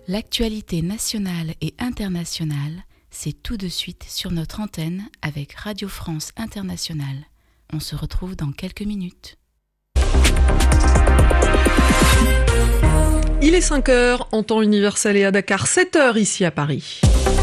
L'actualité nationale et internationale, c'est tout de suite sur notre antenne avec Radio France Internationale. On se retrouve dans quelques minutes. Il est 5h en temps universel et à Dakar, 7h ici à Paris.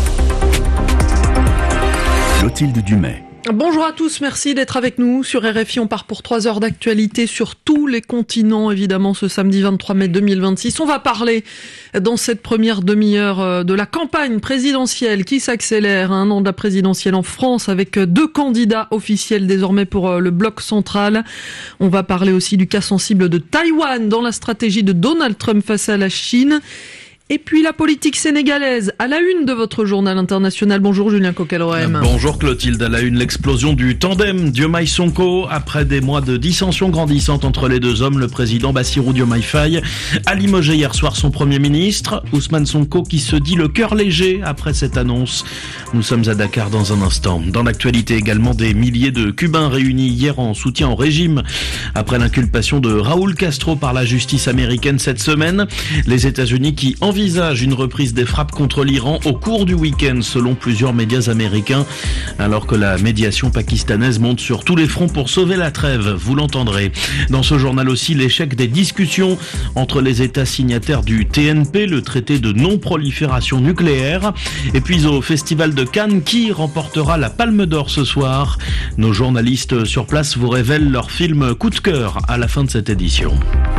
Clotilde Dumais. Bonjour à tous, merci d'être avec nous. Sur RFI, on part pour 3 heures d'actualité sur tous les continents, évidemment, ce samedi 23 mai 2026. On va parler dans cette première demi-heure de la campagne présidentielle qui s'accélère à un an de la présidentielle en France avec 2 candidats officiels désormais pour le bloc central. On va parler aussi du cas sensible de Taïwan dans la stratégie de Donald Trump face à la Chine. Et puis la politique sénégalaise, à la une de votre journal international. Bonjour Julien Coquelorem. Bonjour Clotilde, à la une, l'explosion du tandem Diomaye Sonko. Après des mois de dissensions grandissantes entre les deux hommes, le président Bassirou Diomaye Faye a limogé hier soir son premier ministre, Ousmane Sonko, qui se dit le cœur léger après cette annonce. Nous sommes à Dakar dans un instant. Dans l'actualité également, des milliers de Cubains réunis hier en soutien au régime. Après l'inculpation de Raúl Castro par la justice américaine cette semaine, les États-Unis qui envisage une reprise des frappes contre l'Iran au cours du week-end, selon plusieurs médias américains, alors que la médiation pakistanaise monte sur tous les fronts pour sauver la trêve, vous l'entendrez. Dans ce journal aussi, l'échec des discussions entre les États signataires du TNP, le traité de non-prolifération nucléaire, et puis au Festival de Cannes, qui remportera la Palme d'Or ce soir. Nos journalistes sur place vous révèlent leur film coup de cœur à la fin de cette édition.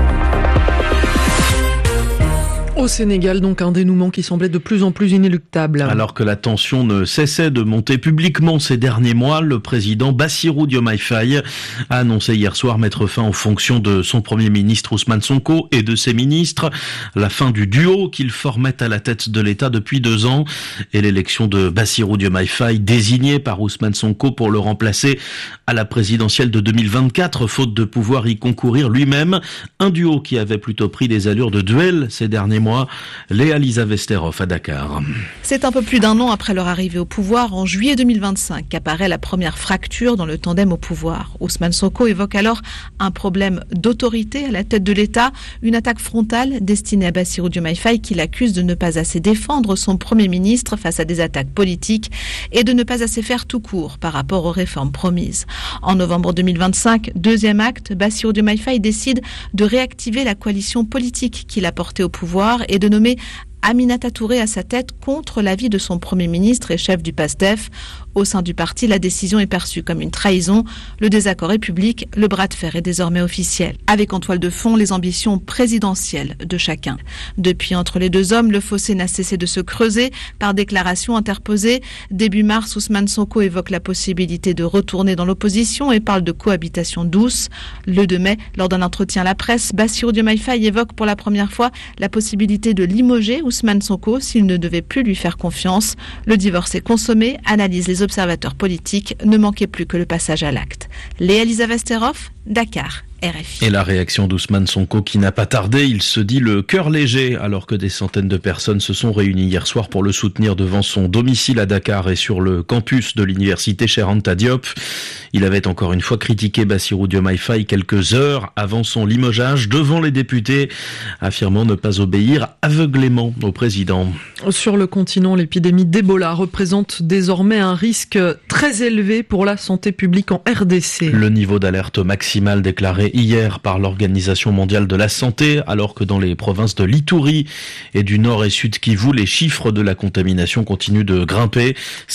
Au Sénégal, donc un dénouement qui semblait de plus en plus inéluctable. Alors que la tension ne cessait de monter publiquement ces derniers mois, le président Bassirou Diomaye Faye a annoncé hier soir mettre fin aux fonctions de son premier ministre Ousmane Sonko et de ses ministres, la fin du duo qu'il formait à la tête de l'État depuis 2 ans et l'élection de Bassirou Diomaye Faye désigné par Ousmane Sonko pour le remplacer à la présidentielle de 2024, faute de pouvoir y concourir lui-même. Un duo qui avait plutôt pris des allures de duel ces derniers mois. Léa-Lisa Vesterhoff à Dakar. C'est un peu plus d'1 an après leur arrivée au pouvoir, en juillet 2025, qu'apparaît la première fracture dans le tandem au pouvoir. Ousmane Sonko évoque alors un problème d'autorité à la tête de l'État, une attaque frontale destinée à Bassirou Diomaye Faye qui l'accuse de ne pas assez défendre son Premier ministre face à des attaques politiques et de ne pas assez faire tout court par rapport aux réformes promises. En novembre 2025, deuxième acte, Bassirou Diomaye Faye décide de réactiver la coalition politique qu'il a portée au pouvoir et de nommer Aminata Touré à sa tête contre l'avis de son Premier ministre et chef du PASTEF. Au sein du parti, la décision est perçue comme une trahison. Le désaccord est public, le bras de fer est désormais officiel. Avec en toile de fond les ambitions présidentielles de chacun. Depuis, entre les deux hommes, le fossé n'a cessé de se creuser par déclarations interposées. Début mars, Ousmane Sonko évoque la possibilité de retourner dans l'opposition et parle de cohabitation douce. Le 2 mai, lors d'un entretien à la presse, Bassirou Diomaye Faye évoque pour la première fois la possibilité de limoger Ousmane Sonko s'il ne devait plus lui faire confiance. Le divorce est consommé, analysent les observateurs politiques, ne manquait plus que le passage à l'acte. Léa-Lisa Vesterhoff, Dakar. RFI. Et la réaction d'Ousmane Sonko qui n'a pas tardé, il se dit le cœur léger alors que des centaines de personnes se sont réunies hier soir pour le soutenir devant son domicile à Dakar et sur le campus de l'université Cheikh Anta Diop. Il avait encore une fois critiqué Bassirou Diomaye Faye quelques heures avant son limogeage devant les députés, affirmant ne pas obéir aveuglément au président. Sur le continent, l'épidémie d'Ebola représente désormais un risque très élevé pour la santé publique en RDC. Le niveau d'alerte maximal déclaré hier par l'Organisation mondiale de la santé, alors que dans les provinces de l'Ituri et du Nord et Sud Kivu, les chiffres de la contamination continuent de grimper.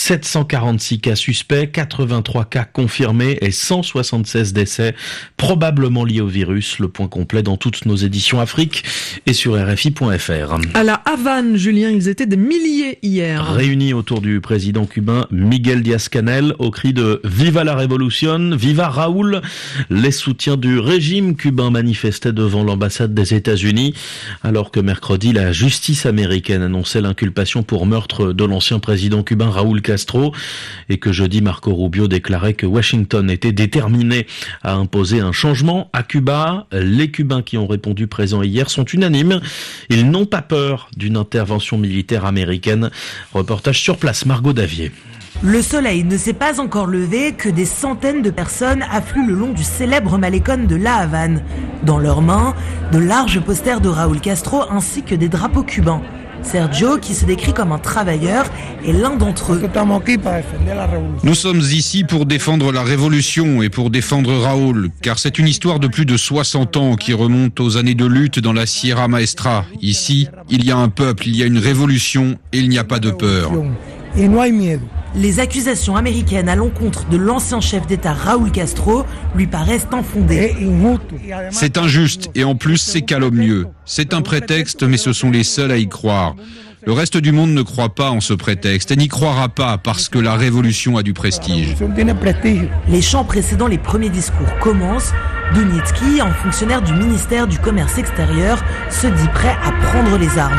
746 cas suspects, 83 cas confirmés et 176 décès probablement liés au virus. Le point complet dans toutes nos éditions Afrique et sur RFI.fr. À la Havane, Julien, ils étaient des milliers hier. Réunis autour du président cubain Miguel Díaz-Canel au cri de « Viva la Révolution »,« Viva Raúl », les soutiens du régime cubain manifestait devant l'ambassade des États-Unis, alors que mercredi, la justice américaine annonçait l'inculpation pour meurtre de l'ancien président cubain Raúl Castro et que jeudi, Marco Rubio déclarait que Washington était déterminé à imposer un changement à Cuba. Les Cubains qui ont répondu présents hier sont unanimes. Ils n'ont pas peur d'une intervention militaire américaine. Reportage sur place, Margot Davier. Le soleil ne s'est pas encore levé que des centaines de personnes affluent le long du célèbre Malecón de La Havane. Dans leurs mains, de larges posters de Raúl Castro ainsi que des drapeaux cubains. Sergio, qui se décrit comme un travailleur, est l'un d'entre eux. Nous sommes ici pour défendre la révolution et pour défendre Raúl, car c'est une histoire de plus de 60 ans qui remonte aux années de lutte dans la Sierra Maestra. Ici, il y a un peuple, il y a une révolution et il n'y a pas de peur. Les accusations américaines à l'encontre de l'ancien chef d'État Raúl Castro lui paraissent infondées. C'est injuste et en plus c'est calomnieux. C'est un prétexte, mais ce sont les seuls à y croire. Le reste du monde ne croit pas en ce prétexte et n'y croira pas parce que la révolution a du prestige. Les chants précédant les premiers discours commencent. Dunitsky, un fonctionnaire du ministère du Commerce extérieur, se dit prêt à prendre les armes.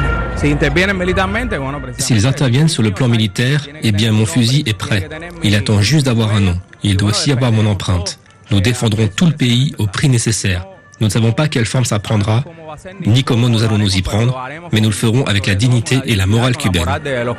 S'ils interviennent sur le plan militaire, eh bien mon fusil est prêt. Il attend juste d'avoir un nom. Il doit aussi avoir mon empreinte. Nous défendrons tout le pays au prix nécessaire. Nous ne savons pas quelle forme ça prendra, ni comment nous allons nous y prendre, mais nous le ferons avec la dignité et la morale cubaine.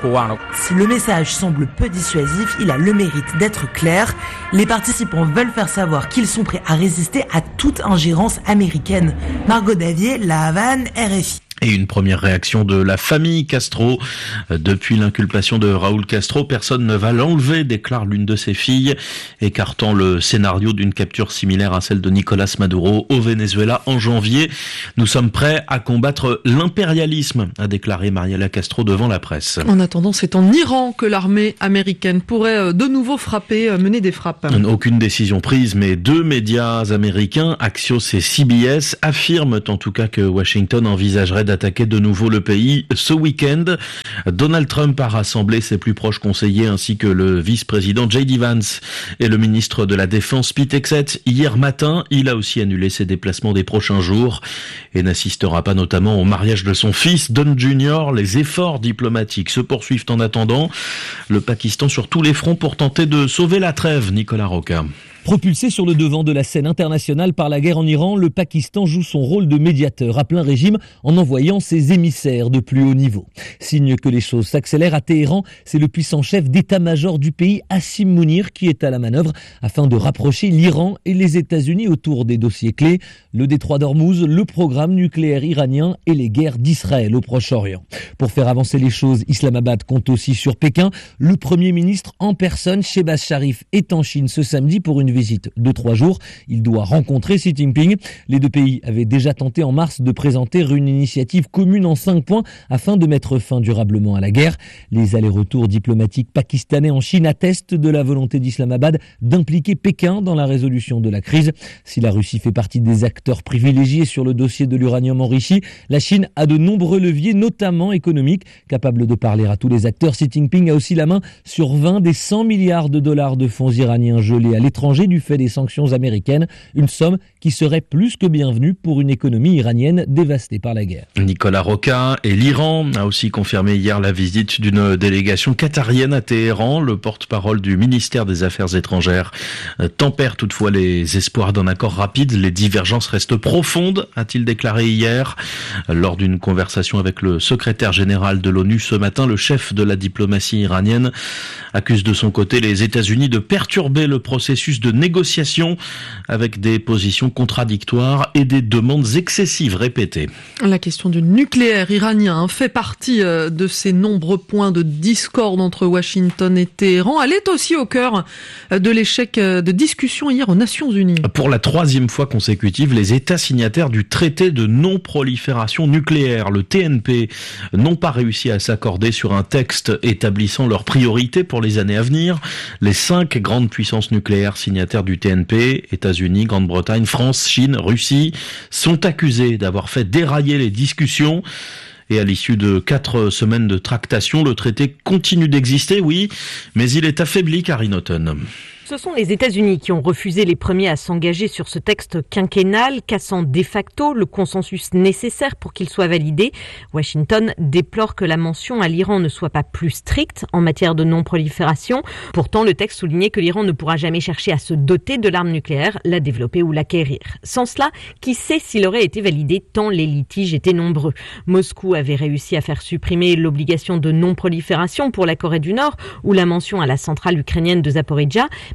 Si le message semble peu dissuasif, il a le mérite d'être clair. Les participants veulent faire savoir qu'ils sont prêts à résister à toute ingérence américaine. Margot Davier, La Havane, RFI. Et une première réaction de la famille Castro. Depuis l'inculpation de Raúl Castro, personne ne va l'enlever, déclare l'une de ses filles, écartant le scénario d'une capture similaire à celle de Nicolás Maduro au Venezuela en janvier. Nous sommes prêts à combattre l'impérialisme, a déclaré Mariela Castro devant la presse. En attendant, c'est en Iran que l'armée américaine pourrait de nouveau mener des frappes. Aucune décision prise, mais deux médias américains, Axios et CBS, affirment en tout cas que Washington envisagerait d'attaquer de nouveau le pays ce week-end. Donald Trump a rassemblé ses plus proches conseillers ainsi que le vice-président J.D. Vance et le ministre de la Défense Pete Hegseth hier matin. Il a aussi annulé ses déplacements des prochains jours et n'assistera pas notamment au mariage de son fils Don Jr. Les efforts diplomatiques se poursuivent en attendant. Le Pakistan sur tous les fronts pour tenter de sauver la trêve. Nicolas Roca. Propulsé sur le devant de la scène internationale par la guerre en Iran, le Pakistan joue son rôle de médiateur à plein régime en envoyant ses émissaires de plus haut niveau. Signe que les choses s'accélèrent à Téhéran, c'est le puissant chef d'état-major du pays, Hassim Mounir, qui est à la manœuvre afin de rapprocher l'Iran et les États-Unis autour des dossiers clés, le détroit d'Ormuz, le programme nucléaire iranien et les guerres d'Israël au Proche-Orient. Pour faire avancer les choses, Islamabad compte aussi sur Pékin. Le Premier ministre en personne, Shehbaz Sharif, est en Chine ce samedi pour une visite de 3 jours. Il doit rencontrer Xi Jinping. Les deux pays avaient déjà tenté en mars de présenter une initiative commune en 5 points afin de mettre fin durablement à la guerre. Les allers-retours diplomatiques pakistanais en Chine attestent de la volonté d'Islamabad d'impliquer Pékin dans la résolution de la crise. Si la Russie fait partie des acteurs privilégiés sur le dossier de l'uranium enrichi, la Chine a de nombreux leviers, notamment économiques, capables de parler à tous les acteurs. Xi Jinping a aussi la main sur 20 des 100 milliards de dollars de fonds iraniens gelés à l'étranger du fait des sanctions américaines, une somme qui serait plus que bienvenue pour une économie iranienne dévastée par la guerre. Nicolas Roca. Et l'Iran a aussi confirmé hier la visite d'une délégation qatarienne à Téhéran. Le porte-parole du ministère des Affaires étrangères tempère toutefois les espoirs d'un accord rapide. Les divergences restent profondes, a-t-il déclaré hier. Lors d'une conversation avec le secrétaire général de l'ONU ce matin, le chef de la diplomatie iranienne accuse de son côté les États-Unis de perturber le processus de négociation avec des positions contradictoires et des demandes excessives répétées. La question du nucléaire iranien fait partie de ces nombreux points de discorde entre Washington et Téhéran. Elle est aussi au cœur de l'échec de discussion hier aux Nations Unies. Pour la 3e fois consécutive, les États signataires du traité de non-prolifération nucléaire, le TNP, n'ont pas réussi à s'accorder sur un texte établissant leurs priorités pour les années à venir. Les 5 grandes puissances nucléaires signataires du TNP, États-Unis, Grande-Bretagne, France, Chine, Russie, sont accusés d'avoir fait dérailler les discussions. Et à l'issue de 4 semaines de tractation, le traité continue d'exister, oui, mais il est affaibli, Karine Houghton. Ce sont les États-Unis qui ont refusé les premiers à s'engager sur ce texte quinquennal, cassant de facto le consensus nécessaire pour qu'il soit validé. Washington déplore que la mention à l'Iran ne soit pas plus stricte en matière de non-prolifération. Pourtant, le texte soulignait que l'Iran ne pourra jamais chercher à se doter de l'arme nucléaire, la développer ou l'acquérir. Sans cela, qui sait s'il aurait été validé tant les litiges étaient nombreux. Moscou avait réussi à faire supprimer l'obligation de non-prolifération pour la Corée du Nord ou la mention à la centrale ukrainienne de Zaporijjia,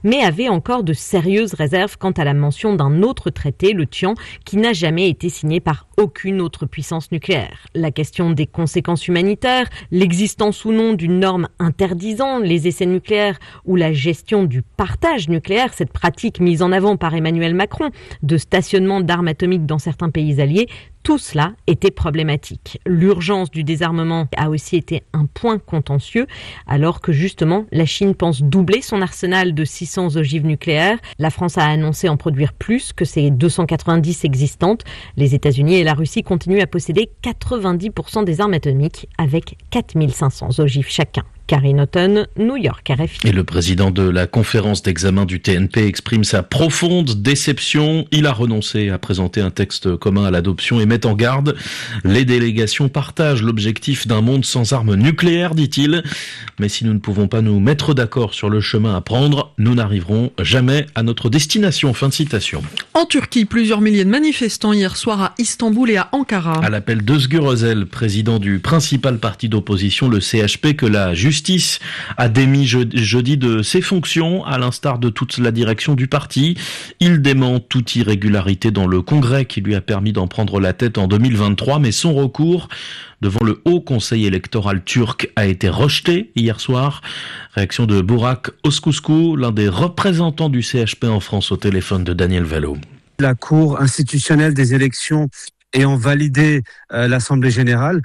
mais avait encore de sérieuses réserves quant à la mention d'un autre traité, le TIAN, qui n'a jamais été signé par aucune autre puissance nucléaire. La question des conséquences humanitaires, l'existence ou non d'une norme interdisant les essais nucléaires ou la gestion du partage nucléaire, cette pratique mise en avant par Emmanuel Macron de stationnement d'armes atomiques dans certains pays alliés, tout cela était problématique. L'urgence du désarmement a aussi été un point contentieux, alors que justement la Chine pense doubler son arsenal de 600 ogives nucléaires. La France a annoncé en produire plus que ses 290 existantes. Les États-Unis et la Russie continuent à posséder 90% des armes atomiques avec 4500 ogives chacun. Karine Houghton, New York, RFI. Et le président de la conférence d'examen du TNP exprime sa profonde déception. Il a renoncé à présenter un texte commun à l'adoption et met en garde. Les délégations partagent l'objectif d'un monde sans armes nucléaires, dit-il. Mais si nous ne pouvons pas nous mettre d'accord sur le chemin à prendre, nous n'arriverons jamais à notre destination. Fin de citation. En Turquie, plusieurs milliers de manifestants hier soir à Istanbul et à Ankara. À l'appel d'Özgür Özel, président du principal parti d'opposition, le CHP, que la justice a démis jeudi de ses fonctions, à l'instar de toute la direction du parti. Il dément toute irrégularité dans le congrès qui lui a permis d'en prendre la tête en 2023, mais son recours devant le Haut Conseil électoral turc a été rejeté hier soir. Réaction de Burak Özkusku, l'un des représentants du CHP en France, au téléphone de Daniel Valo. La Cour institutionnelle des élections ayant validé l'Assemblée générale,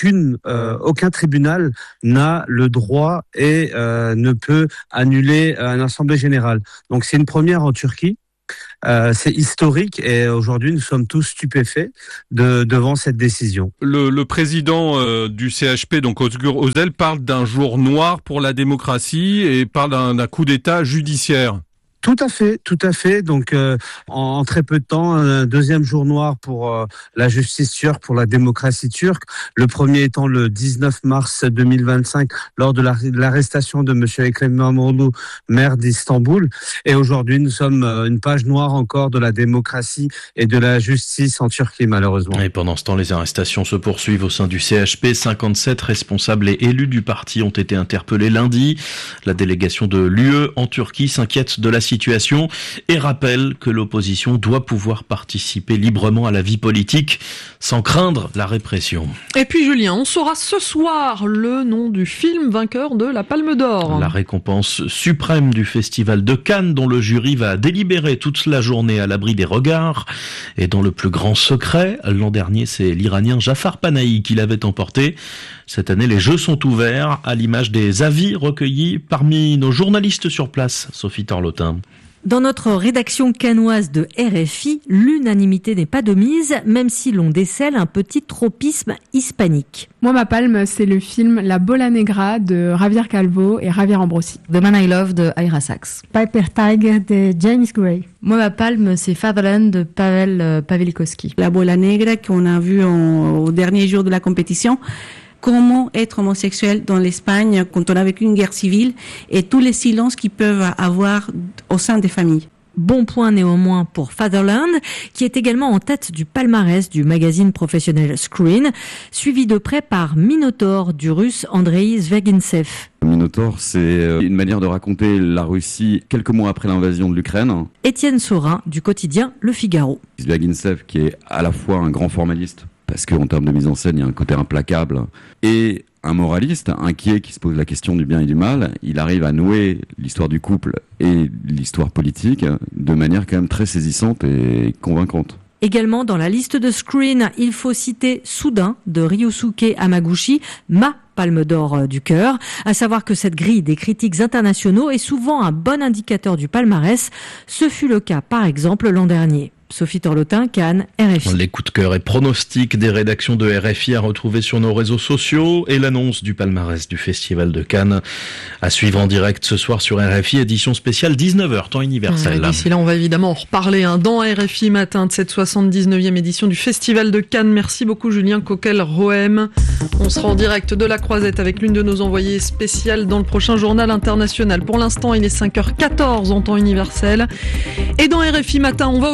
aucun tribunal n'a le droit et ne peut annuler une Assemblée générale. Donc c'est une première en Turquie. C'est historique et aujourd'hui nous sommes tous stupéfaits devant cette décision. Le président du CHP, donc Özgür Özel, parle d'un jour noir pour la démocratie et parle d'un coup d'État judiciaire. Tout à fait. Donc, en très peu de temps, un deuxième jour noir pour la justice turque, pour la démocratie turque. Le premier étant le 19 mars 2025, lors de l'arrestation de monsieur Ekrem İmamoğlu, maire d'Istanbul. Et aujourd'hui, nous sommes une page noire encore de la démocratie et de la justice en Turquie, malheureusement. Et pendant ce temps, les arrestations se poursuivent au sein du CHP. 57 responsables et élus du parti ont été interpellés lundi. La délégation de l'UE en Turquie s'inquiète de la situation et rappelle que l'opposition doit pouvoir participer librement à la vie politique sans craindre la répression. Et puis Julien, on saura ce soir le nom du film vainqueur de la Palme d'Or. La récompense suprême du Festival de Cannes, dont le jury va délibérer toute la journée à l'abri des regards et dans le plus grand secret. L'an dernier, c'est l'Iranien Jafar Panahi qui l'avait emporté. Cette année, les jeux sont ouverts à l'image des avis recueillis parmi nos journalistes sur place. Sophie Torlotin. Dans notre rédaction cannoise de RFI, l'unanimité n'est pas de mise, même si l'on décèle un petit tropisme hispanique. Moi, ma palme, c'est le film La Bola Negra de Javier Calvo et Javier Ambrosi. The Man I Love de Ira Sachs. Piper Tiger de James Gray. Moi, ma palme, c'est Fatherland de Pavel Pawlikowski. La Bola Negra qu'on a vu au dernier jour de la compétition. Comment être homosexuel dans l'Espagne quand on a vécu une guerre civile et tous les silences qu'ils peuvent avoir au sein des familles. Bon point néanmoins pour Fatherland, qui est également en tête du palmarès du magazine professionnel Screen, suivi de près par Minotaur du russe Andrei Zvягинцев. Minotaur, c'est une manière de raconter la Russie quelques mois après l'invasion de l'Ukraine. Étienne Saurin du quotidien Le Figaro. Zvягинцев, qui est à la fois un grand formaliste, parce qu'en termes de mise en scène, il y a un côté implacable, et un moraliste inquiet qui se pose la question du bien et du mal. Il arrive à nouer l'histoire du couple et l'histoire politique de manière quand même très saisissante et convaincante. Également dans la liste de Screen, il faut citer Soudain de Ryosuke Hamaguchi, ma Palme d'Or du cœur. À savoir que cette grille des critiques internationaux est souvent un bon indicateur du palmarès. Ce fut le cas par exemple l'an dernier. Sophie Torlotin, Cannes, RFI. Les coups de cœur et pronostics des rédactions de RFI à retrouver sur nos réseaux sociaux et l'annonce du palmarès du Festival de Cannes à suivre en direct ce soir sur RFI, édition spéciale 19h, temps universel. D'ici là, on va évidemment en reparler dans RFI Matin de cette 79e édition du Festival de Cannes. Merci beaucoup Julien Coquel-Rohem. On sera en direct de la Croisette avec l'une de nos envoyées spéciales dans le prochain journal international. Pour l'instant, il est 5h14 en temps universel. Et dans RFI Matin, on va aussi évidemment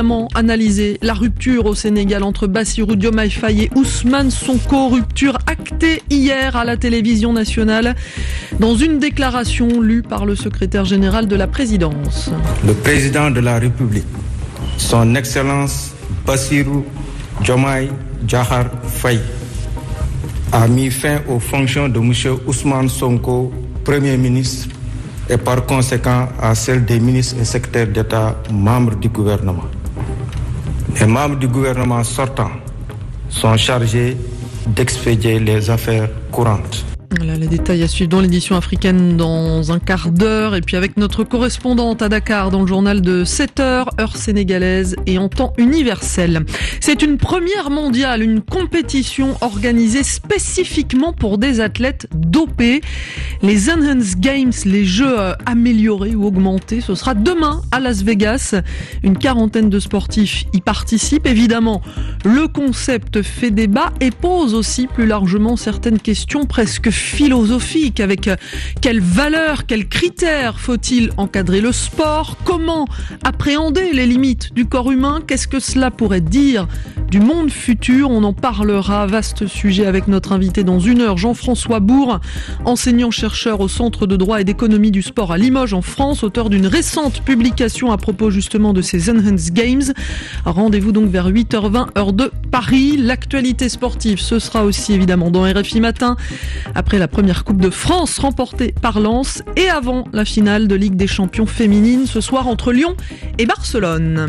évidemment analysé la rupture au Sénégal entre Bassirou Diomaye Faye et Ousmane Sonko. Rupture actée hier à la télévision nationale dans une déclaration lue par le secrétaire général de la présidence. Le président de la République, son Excellence Bassirou Diomaye Diakhar Faye, a mis fin aux fonctions de M. Ousmane Sonko, Premier ministre, et par conséquent à celles des ministres et secrétaires d'État membres du gouvernement. Les membres du gouvernement sortants sont chargés d'expédier les affaires courantes. Voilà les détails à suivre dans l'édition africaine dans un quart d'heure. Et puis avec notre correspondante à Dakar dans le journal de 7h, heure sénégalaise et en temps universel. C'est une première mondiale, une compétition organisée spécifiquement pour des athlètes dopés. Les Enhanced Games, les jeux améliorés ou augmentés, ce sera demain à Las Vegas. Une quarantaine de sportifs y participent. Évidemment, le concept fait débat et pose aussi plus largement certaines questions presque philosophique. Avec quelles valeurs, quels critères faut-il encadrer le sport? Comment appréhender les limites du corps humain? Qu'est-ce que cela pourrait dire du monde futur? On en parlera, vaste sujet, avec notre invité dans une heure, Jean-François Bourg, enseignant-chercheur au Centre de droit et d'économie du sport à Limoges en France, auteur d'une récente publication à propos justement de ces Enhanced Games. Rendez-vous donc vers 8h20 heure de Paris. L'actualité sportive, ce sera aussi évidemment dans RFI Matin, après la première Coupe de France remportée par Lens et avant la finale de Ligue des Champions féminine ce soir entre Lyon et Barcelone.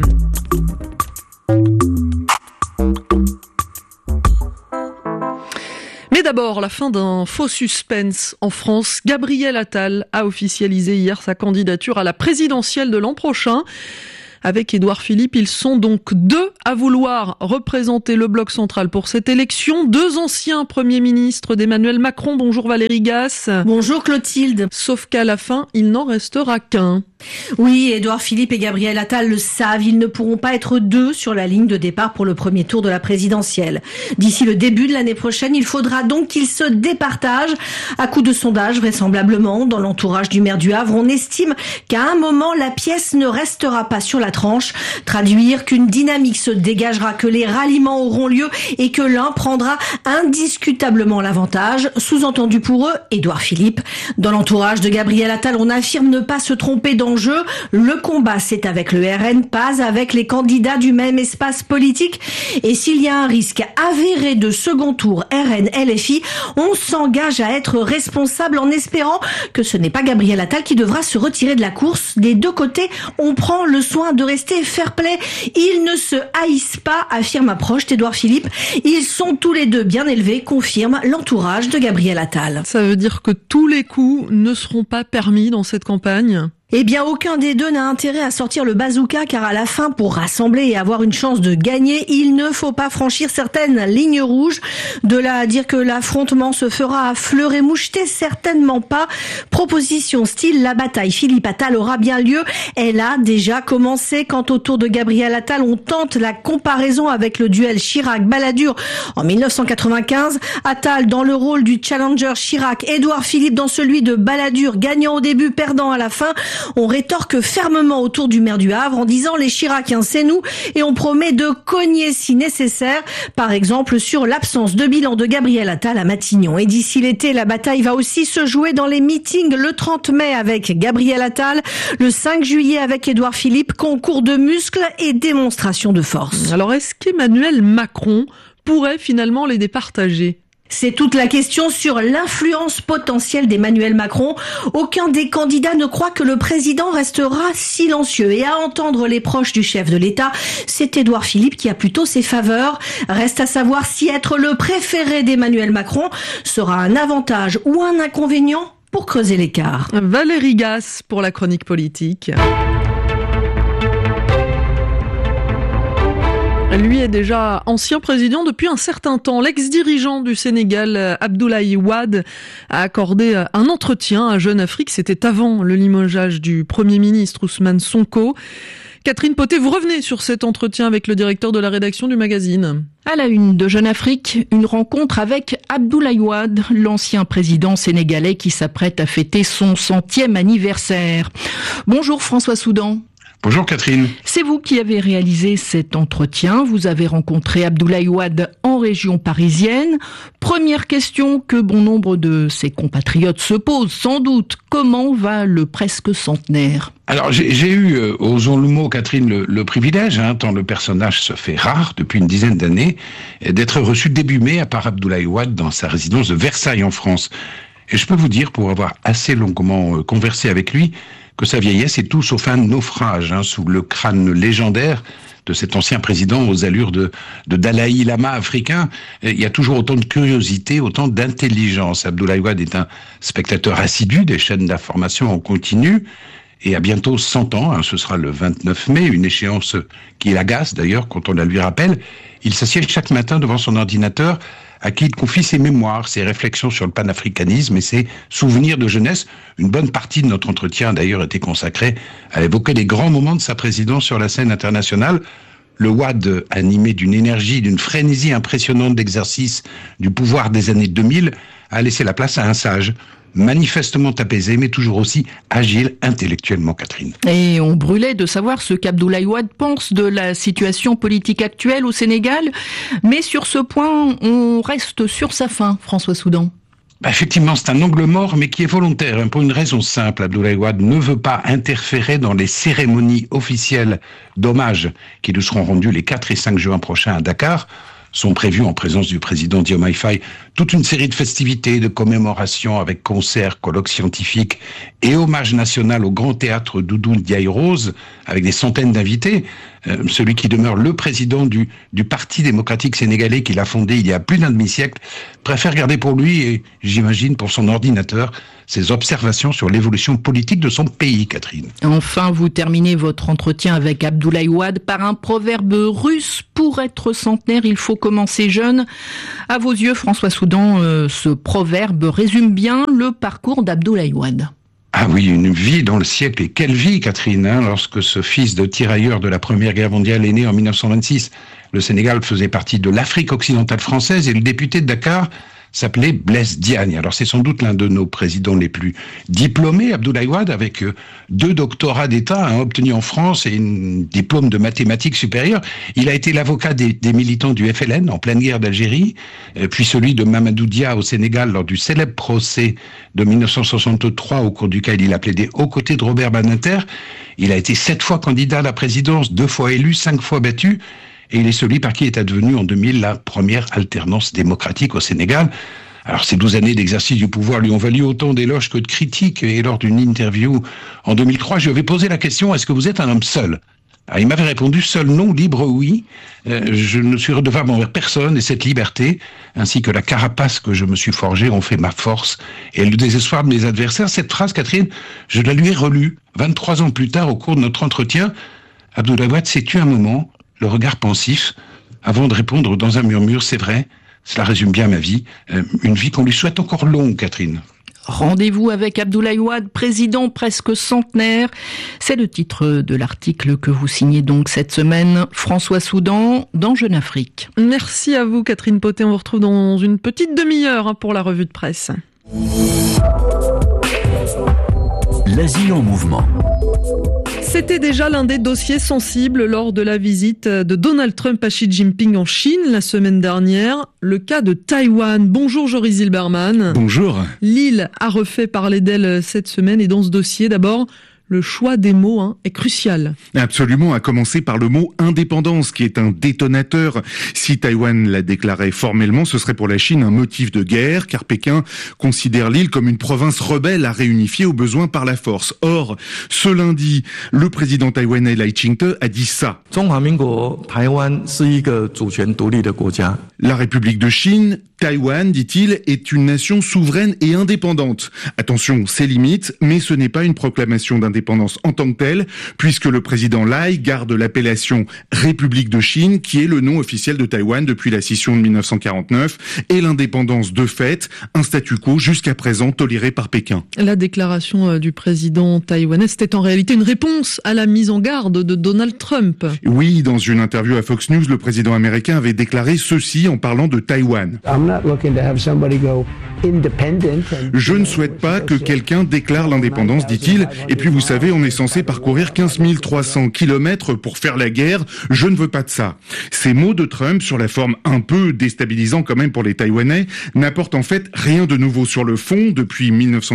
Mais d'abord, la fin d'un faux suspense en France. Gabriel Attal a officialisé hier sa candidature à la présidentielle de l'an prochain. Avec Édouard Philippe, ils sont donc deux à vouloir représenter le bloc central pour cette élection. Deux anciens premiers ministres d'Emmanuel Macron. Bonjour Valérie Gasse. Bonjour Clotilde. Sauf qu'à la fin, il n'en restera qu'un. Oui, Édouard Philippe et Gabriel Attal le savent, ils ne pourront pas être deux sur la ligne de départ pour le premier tour de la présidentielle. D'ici le début de l'année prochaine, il faudra donc qu'ils se départagent. À coup de sondage, vraisemblablement, dans l'entourage du maire du Havre, on estime qu'à un moment, la pièce ne restera pas sur la tranche. Traduire qu'une dynamique se dégagera, que les ralliements auront lieu et que l'un prendra indiscutablement l'avantage. Sous-entendu pour eux, Édouard Philippe. Dans l'entourage de Gabriel Attal, on affirme ne pas se tromper d'enjeu. Le combat, c'est avec le RN, pas avec les candidats du même espace politique. Et s'il y a un risque avéré de second tour RN-LFI, on s'engage à être responsable en espérant que ce n'est pas Gabriel Attal qui devra se retirer de la course. Des deux côtés, on prend le soin de rester fair-play. Ils ne se haïssent pas, affirme un proche d'Édouard Philippe. Ils sont tous les deux bien élevés, confirme l'entourage de Gabriel Attal. Ça veut dire que tous les coups ne seront pas permis dans cette campagne ? Eh bien, aucun des deux n'a intérêt à sortir le bazooka, car à la fin, pour rassembler et avoir une chance de gagner, il ne faut pas franchir certaines lignes rouges. De là à dire que l'affrontement se fera à fleur et moucheté, certainement pas. Proposition style, la bataille Philippe Attal aura bien lieu. Elle a déjà commencé quand autour de Gabriel Attal, on tente la comparaison avec le duel Chirac-Balladur en 1995. Attal dans le rôle du challenger Chirac, Édouard Philippe dans celui de Balladur, gagnant au début, perdant à la fin. On rétorque fermement autour du maire du Havre en disant les Chiraciens c'est nous, et on promet de cogner si nécessaire, par exemple sur l'absence de bilan de Gabriel Attal à Matignon. Et d'ici l'été, la bataille va aussi se jouer dans les meetings le 30 mai avec Gabriel Attal, le 5 juillet avec Édouard Philippe, concours de muscles et démonstration de force. Alors est-ce qu'Emmanuel Macron pourrait finalement les départager ? C'est toute la question sur l'influence potentielle d'Emmanuel Macron. Aucun des candidats ne croit que le président restera silencieux. Et à entendre les proches du chef de l'État, c'est Édouard Philippe qui a plutôt ses faveurs. Reste à savoir si être le préféré d'Emmanuel Macron sera un avantage ou un inconvénient pour creuser l'écart. Valérie Gasse pour la chronique politique. Lui est déjà ancien président depuis un certain temps. L'ex-dirigeant du Sénégal, Abdoulaye Wade, a accordé un entretien à Jeune Afrique. C'était avant le limogeage du Premier ministre Ousmane Sonko. Catherine Potet, vous revenez sur cet entretien avec le directeur de la rédaction du magazine. À la une de Jeune Afrique, une rencontre avec Abdoulaye Wade, l'ancien président sénégalais qui s'apprête à fêter son 100e anniversaire. Bonjour François Soudan. Bonjour Catherine. C'est vous qui avez réalisé cet entretien. Vous avez rencontré Abdoulaye Wade en région parisienne. Première question que bon nombre de ses compatriotes se posent sans doute. Comment va le presque centenaire ? Alors j'ai eu, osons le mot Catherine, le privilège, tant le personnage se fait rare depuis une dizaine d'années, d'être reçu début mai par Abdoulaye Wade dans sa résidence de Versailles en France. Et je peux vous dire, pour avoir assez longuement conversé avec lui, que sa vieillesse est tout sauf un naufrage sous le crâne légendaire de cet ancien président aux allures de Dalai Lama africain. Il y a toujours autant de curiosité, autant d'intelligence. Abdoulaye Wade est un spectateur assidu des chaînes d'information en continu et a bientôt 100 ans, ce sera le 29 mai, une échéance qui l'agace d'ailleurs quand on la lui rappelle. Il s'assied chaque matin devant son ordinateur à qui il confie ses mémoires, ses réflexions sur le panafricanisme et ses souvenirs de jeunesse. Une bonne partie de notre entretien a d'ailleurs été consacrée à évoquer les grands moments de sa présidence sur la scène internationale. Le Wade, animé d'une énergie, d'une frénésie impressionnante d'exercice du pouvoir des années 2000, a laissé la place à un sage, manifestement apaisé, mais toujours aussi agile intellectuellement, Catherine. Et on brûlait de savoir ce qu'Abdoulaye Wade pense de la situation politique actuelle au Sénégal. Mais sur ce point, on reste sur sa faim, François Soudan. Effectivement, c'est un angle mort, mais qui est volontaire, pour une raison simple. Abdoulaye Wade ne veut pas interférer dans les cérémonies officielles d'hommage qui lui seront rendues les 4 et 5 juin prochains à Dakar. Sont prévues en présence du président Diomaye Faye toute une série de festivités, de commémorations avec concerts, colloques scientifiques et hommage national au grand théâtre Doudou Ndiaye Rose avec des centaines d'invités. Celui qui demeure le président du Parti démocratique sénégalais qu'il a fondé il y a plus d'un demi-siècle préfère garder pour lui et j'imagine pour son ordinateur ses observations sur l'évolution politique de son pays, Catherine. Enfin, vous terminez votre entretien avec Abdoulaye Wade par un proverbe russe. Pour être centenaire, il faut commencer jeune. À vos yeux, François Soudan, ce proverbe résume bien le parcours d'Abdoulaye Wade. Ah oui, une vie dans le siècle. Et quelle vie, Catherine, lorsque ce fils de tirailleur de la Première Guerre mondiale est né en 1926. Le Sénégal faisait partie de l'Afrique occidentale française et le député de Dakar s'appelait Blaise Diagne. Alors c'est sans doute l'un de nos présidents les plus diplômés, Abdoulaye Wade, avec 2 doctorats d'État, un obtenu en France et un diplôme de mathématiques supérieures. Il a été l'avocat des militants du FLN en pleine guerre d'Algérie, puis celui de Mamadou Dia au Sénégal lors du célèbre procès de 1963 au cours duquel il a plaidé aux côtés de Robert Badinter. Il a été 7 fois candidat à la présidence, 2 fois élu, 5 fois battu. Et il est celui par qui est advenue en 2000 la première alternance démocratique au Sénégal. Alors ces 12 années d'exercice du pouvoir lui ont valu autant d'éloges que de critiques. Et lors d'une interview en 2003, je lui avais posé la question, est-ce que vous êtes un homme seul ? Alors, il m'avait répondu, seul non, libre oui. Je ne suis redevable envers personne et cette liberté, ainsi que la carapace que je me suis forgée, ont fait ma force et le désespoir de mes adversaires. Cette phrase, Catherine, je la lui ai relue 23 ans plus tard au cours de notre entretien. Abdoulaye Wade s'est tué un moment, le regard pensif, avant de répondre dans un murmure, c'est vrai, cela résume bien ma vie, une vie qu'on lui souhaite encore longue, Catherine. Rendez-vous avec Abdoulaye Wade, président presque centenaire. C'est le titre de l'article que vous signez donc cette semaine. François Soudan, dans Jeune Afrique. Merci à vous, Catherine Potet. On vous retrouve dans une petite demi-heure pour la revue de presse. L'Asie en mouvement. C'était déjà l'un des dossiers sensibles lors de la visite de Donald Trump à Xi Jinping en Chine la semaine dernière, le cas de Taïwan. Bonjour Joris Zilberman. Bonjour. L'île a refait parler d'elle cette semaine et dans ce dossier, d'abord, le choix des mots est crucial. Absolument, à commencer par le mot indépendance, qui est un détonateur. Si Taïwan l'a déclaré formellement, ce serait pour la Chine un motif de guerre, car Pékin considère l'île comme une province rebelle à réunifier au besoin par la force. Or, ce lundi, le président taïwanais Lai Ching-te a dit ça. La République de Chine, Taïwan, dit-il, est une nation souveraine et indépendante. Attention, c'est limite, mais ce n'est pas une proclamation d'indépendance en tant que telle, puisque le président Lai garde l'appellation République de Chine, qui est le nom officiel de Taïwan depuis la scission de 1949, et l'indépendance de fait, un statu quo jusqu'à présent toléré par Pékin. La déclaration du président taïwanais, c'était en réalité une réponse à la mise en garde de Donald Trump. Oui, dans une interview à Fox News, le président américain avait déclaré ceci en parlant de Taïwan. Je ne souhaite pas que quelqu'un déclare l'indépendance, dit-il. Et puis vous savez, on est censé parcourir 15 300 kilomètres pour faire la guerre. Je ne veux pas de ça. Ces mots de Trump, sur la forme un peu déstabilisant quand même pour les Taïwanais, n'apportent en fait rien de nouveau sur le fond. Depuis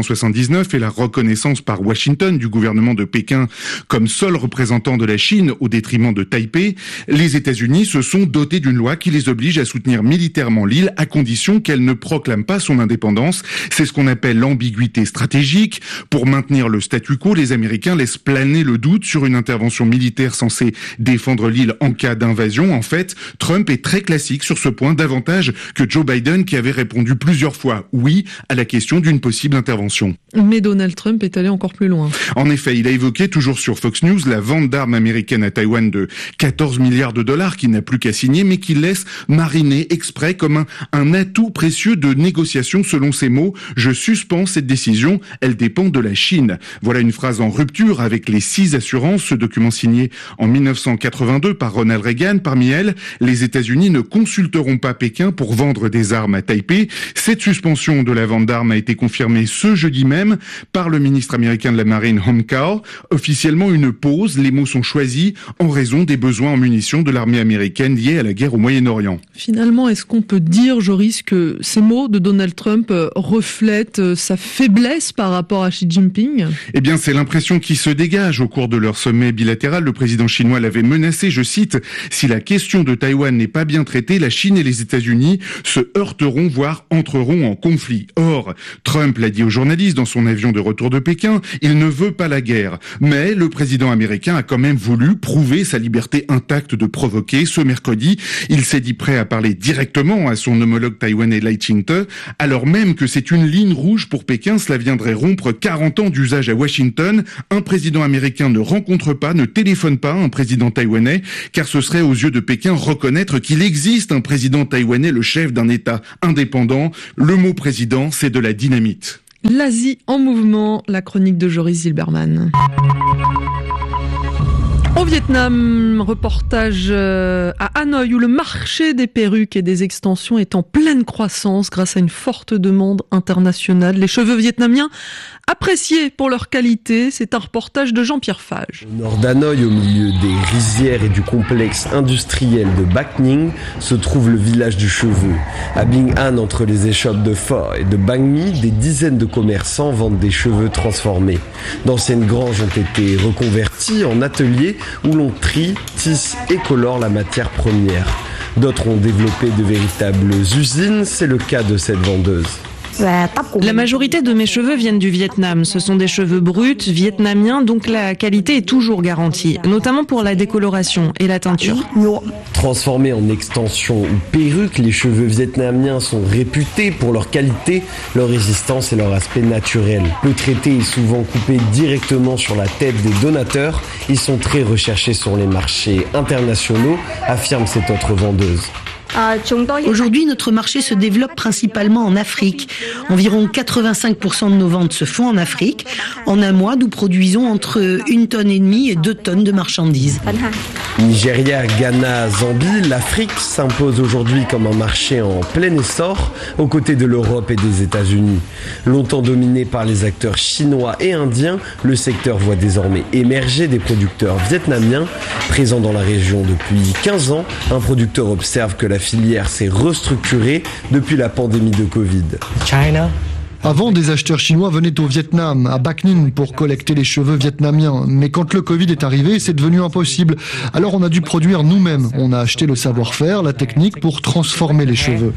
1979 et la reconnaissance par Washington du gouvernement de Pékin comme seul représentant de la Chine au détriment de Taipei, les États-Unis se sont dotés d'une loi qui les oblige à soutenir militairement l'île à condition qu'elle ne proclame pas son indépendance. C'est ce qu'on appelle l'ambiguïté stratégique. Pour maintenir le statu quo, les Américains laissent planer le doute sur une intervention militaire censée défendre l'île en cas d'invasion. En fait, Trump est très classique sur ce point, davantage que Joe Biden qui avait répondu plusieurs fois oui à la question d'une possible intervention. Mais Donald Trump est allé encore plus loin. En effet, il a évoqué, toujours sur Fox News, la vente d'armes américaines à Taïwan de 14 milliards de dollars qui n'a plus qu'à signer, mais qui laisse mariner exprès comme un atout précieux de négociation. Selon ses mots, je suspends cette décision, elle dépend de la Chine. Voilà une phrase en rupture avec les 6 assurances, ce document signé en 1982 par Ronald Reagan. Parmi elles, les États-Unis ne consulteront pas Pékin pour vendre des armes à Taipei. Cette suspension de la vente d'armes a été confirmée ce jeudi même par le ministre américain de la Marine Humkar. Officiellement une pause, les mots sont choisis en raison des besoins en munitions de l'armée américaine liés à la guerre au Moyen-Orient. Finalement, est-ce qu'on peut dire, Joris, que ces mots de Donald Trump reflètent sa faiblesse par rapport à Xi Jinping ? Eh bien, c'est l'impression qui se dégage. Au cours de leur sommet bilatéral, le président chinois l'avait menacé, je cite, « Si la question de Taïwan n'est pas bien traitée, la Chine et les États-Unis se heurteront, voire entreront en conflit. » Or, Trump l'a dit aux journalistes dans son avion de retour de Pékin, il ne veut pas la guerre. Mais le président américain a quand même voulu prouver sa liberté intacte de provoquer. Ce mercredi, il s'est dit prêt à parler directement à son homologue taïwanais Lai Ching-te, alors même que c'est une ligne rouge pour Pékin. Cela viendrait rompre 40 ans d'usage à Washington. Un président américain ne rencontre pas, ne téléphone pas un président taïwanais, car ce serait aux yeux de Pékin reconnaître qu'il existe un président taïwanais, le chef d'un État indépendant. Le mot président, c'est de la dynamite. L'Asie en mouvement, la chronique de Joris Zilberman. Au Vietnam, reportage à Hanoï où le marché des perruques et des extensions est en pleine croissance grâce à une forte demande internationale. Les cheveux vietnamiens appréciés pour leur qualité, c'est un reportage de Jean-Pierre Fage. Au nord d'Hanoï, au milieu des rizières et du complexe industriel de Bac Ninh, se trouve le village du cheveu. À Binh An, entre les échoppes de Pho et de Bang Mi, des dizaines de commerçants vendent des cheveux transformés. D'anciennes granges ont été reconverties en ateliers où l'on trie, tisse et colore la matière première. D'autres ont développé de véritables usines, c'est le cas de cette vendeuse. La majorité de mes cheveux viennent du Vietnam. Ce sont des cheveux bruts, vietnamiens, donc la qualité est toujours garantie, notamment pour la décoloration et la teinture. Transformés en extensions ou perruques, les cheveux vietnamiens sont réputés pour leur qualité, leur résistance et leur aspect naturel. Peu traités et souvent coupés directement sur la tête des donateurs, ils sont très recherchés sur les marchés internationaux, affirme cette autre vendeuse. Aujourd'hui, notre marché se développe principalement en Afrique. Environ 85% de nos ventes se font en Afrique. En un mois, nous produisons entre 1,5 tonne et 2 tonnes de marchandises. Nigeria, Ghana, Zambie, l'Afrique s'impose aujourd'hui comme un marché en plein essor aux côtés de l'Europe et des États-Unis. Longtemps dominé par les acteurs chinois et indiens, le secteur voit désormais émerger des producteurs vietnamiens. Présents dans la région depuis 15 ans, un producteur observe que la filière s'est restructurée depuis la pandémie de Covid. Avant, des acheteurs chinois venaient au Vietnam, à Bac Ninh, pour collecter les cheveux vietnamiens. Mais quand le Covid est arrivé, c'est devenu impossible. Alors on a dû produire nous-mêmes. On a acheté le savoir-faire, la technique pour transformer les cheveux.